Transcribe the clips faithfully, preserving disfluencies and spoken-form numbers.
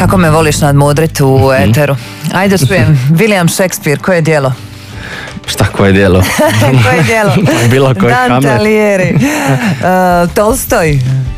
Kako me voliš nadmudriti u eteru. Ajde čujem, William Shakespeare, koje je djelo? Šta, koje je djelo? Koje je djelo? Bilo koji Hamlet. Dante Alighieri. Uh, Tolstoj.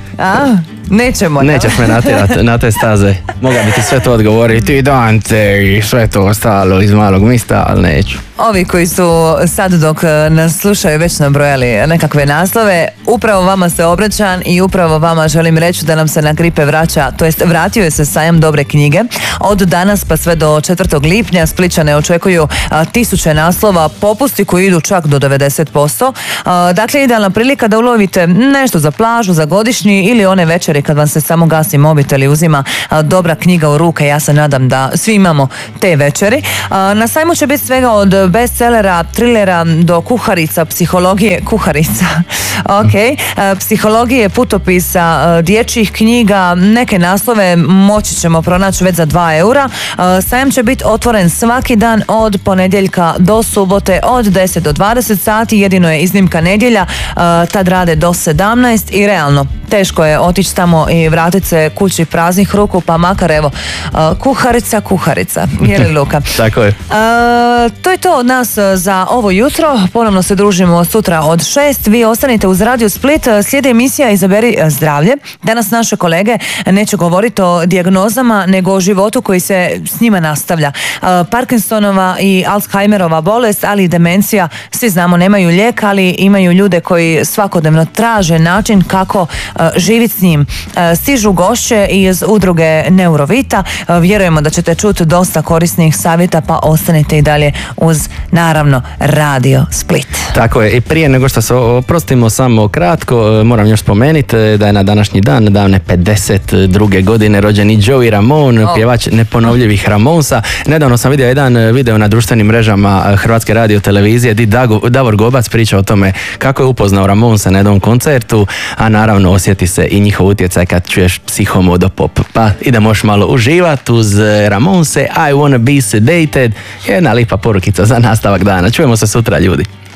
A? Nećemo. Nećeš me natjerati na te staze. Moga bi ti sve to odgovoriti, Dante i sve to ostalo iz Malog mista, ali neću. Ovi koji su sad dok nas slušaju već nabrojali nekakve naslove, upravo vama se obraćam i upravo vama želim reći da nam se na Gripe vraća, to jest vratio je se sajam dobre knjige. Od danas pa sve do četvrtog lipnja Splićane očekuju a, tisuće naslova, popusti koji idu čak do devedeset posto. A, dakle, idealna prilika da ulovite nešto za plažu, za godišnji ili one večeri kad vam se samo gasi mobitel i uzima a, dobra knjiga u ruke. Ja se nadam da svi imamo te večeri. A, na sajmu će biti svega od bestsellera, trilera do kuharica, psihologije, kuharica, ok, psihologije, putopisa, dječjih knjiga, neke naslove moći ćemo pronaći već za dva eura. Sajam će biti otvoren svaki dan od ponedjeljka do subote od deset do dvadeset sati, jedino je iznimka nedjelja, tad rade do sedamnaest i realno teško je otići tamo i vratiti se kući praznih ruku, pa makar evo kuharica, kuharica, je li Luka? Tako je. A, to je to od nas za ovo jutro. Ponovno se družimo sutra od šest. Vi ostanite uz Radio Split. Slijedi emisija Izaberi zdravlje. Danas naše kolege neće govoriti o dijagnozama, nego o životu koji se s njima nastavlja. Parkinsonova i Alzheimerova bolest, ali i demencija, svi znamo, nemaju lijek, ali imaju ljude koji svakodnevno traže način kako živjeti s njim. Stižu gošće iz udruge Neurovita. Vjerujemo da ćete čuti dosta korisnih savjeta, pa ostanite i dalje uz, naravno, Radio Split. Tako je, i prije nego što se oprostimo samo kratko, moram još spomenuti da je na današnji dan, davne pedeset druge godine, rođen i Joey Ramone, oh. pjevač neponovljivih Ramonsa. Nedavno sam vidio jedan video na društvenim mrežama Hrvatske radio televizije di Davor Gobac priča o tome kako je upoznao Ramonsa na jednom koncertu, a naravno osjeti se i njihov utjecaj kad čuješ psihomodo pop. Pa idemo još malo uživati uz Ramonse, I Wanna Be Sedated, jedna lipa porukica za nastavak dana. Čujemo se sutra, ljudi.